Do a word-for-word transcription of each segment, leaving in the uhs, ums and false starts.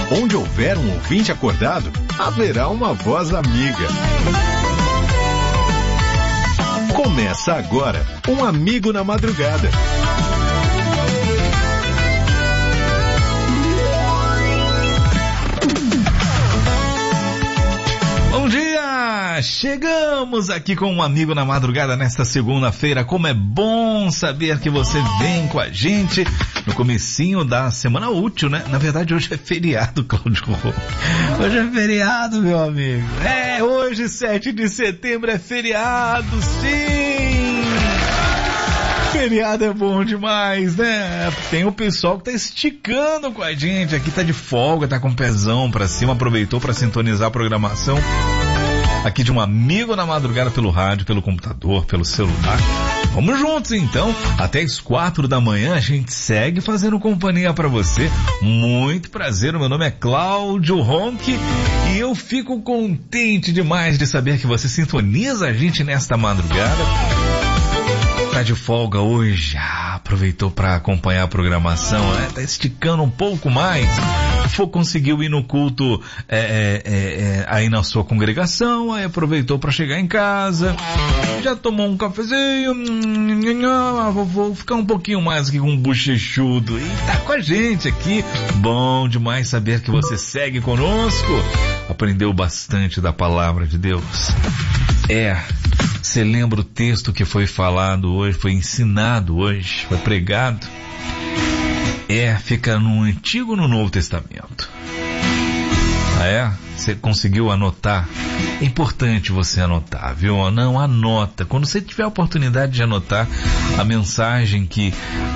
Onde houver um ouvinte acordado, haverá uma voz amiga. Começa agora, um amigo na madrugada. Bom dia! Chegamos aqui com um amigo na madrugada nesta segunda-feira. Como é bom saber que você vem com a gente no comecinho da semana útil, né? Na verdade, hoje é feriado, Cláudio. Hoje é feriado, meu amigo. É, hoje, sete de setembro, é feriado, sim! Feriado é bom demais, né? Tem o pessoal que tá esticando com a gente. Aqui tá de folga, tá com o pezão pra cima, aproveitou pra sintonizar a programação aqui de um amigo na madrugada pelo rádio, pelo computador, pelo celular. Vamos juntos então, até as quatro da manhã a gente segue fazendo companhia pra você. Muito prazer, o meu nome é Cláudio Ronque e eu fico contente demais de saber que você sintoniza a gente nesta madrugada. Tá de folga hoje, ah, aproveitou para acompanhar a programação, né? Tá esticando um pouco mais. For, conseguiu ir no culto é, é, é, aí na sua congregação, aí aproveitou para chegar em casa, já tomou um cafezinho, vou, vou ficar um pouquinho mais aqui com um bochechudo e tá com a gente aqui. Bom demais saber que você segue conosco, aprendeu bastante da palavra de Deus. É, você lembra o texto que foi falado hoje, foi ensinado hoje, foi pregado? É, fica no Antigo e no Novo Testamento. Ah, é? Você conseguiu anotar? É importante você anotar, viu? Não, anota. Quando você tiver a oportunidade de anotar a mensagem que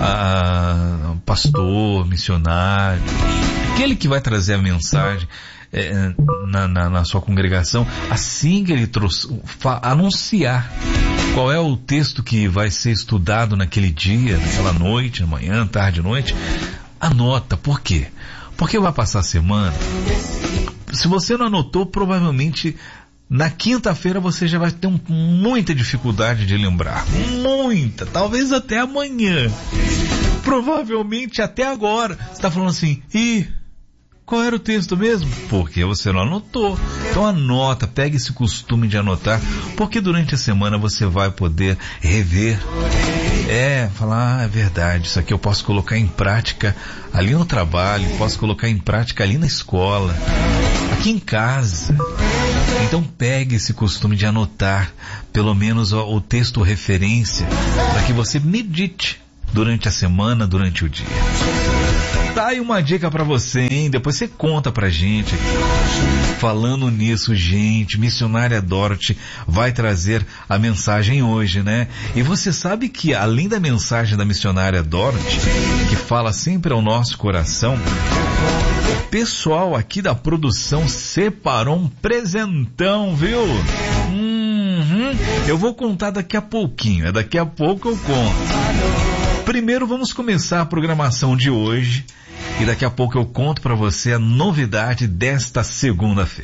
a pastor, missionário, aquele que vai trazer a mensagem É, na, na, na sua congregação, assim que ele trouxe, fa, anunciar qual é o texto que vai ser estudado naquele dia, naquela noite, manhã, tarde, noite, anota. Por quê? Porque vai passar a semana. Se você não anotou, provavelmente na quinta-feira você já vai ter um, muita dificuldade de lembrar. Muita, talvez até amanhã. Provavelmente até agora. Você está falando assim, ih, qual era o texto mesmo? Porque você não anotou. Então anota, pega esse costume de anotar, porque durante a semana você vai poder rever. É, falar, ah, é verdade, isso aqui eu posso colocar em prática ali no trabalho, posso colocar em prática ali na escola, aqui em casa. Então pegue esse costume de anotar, pelo menos o, o texto referência, para que você medite durante a semana, durante o dia. Tá aí uma dica pra você, hein? Depois você conta pra gente aqui. Falando nisso, gente, Missionária Dorothy vai trazer a mensagem hoje, né? E você sabe que, além da mensagem da Missionária Dorothy, que fala sempre ao nosso coração, o pessoal aqui da produção separou um presentão, viu? Uhum. Eu vou contar daqui a pouquinho, é daqui a pouco eu conto. Primeiro vamos começar a programação de hoje e daqui a pouco eu conto para você a novidade desta segunda-feira.